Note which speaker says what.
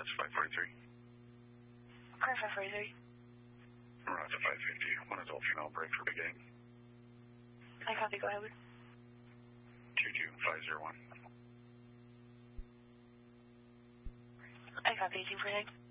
Speaker 1: that's 543.
Speaker 2: Car 543.
Speaker 1: We're on to 550. One adult female, break for Big Game.
Speaker 2: I copy, go ahead.
Speaker 1: 22501.
Speaker 2: I copy, 248.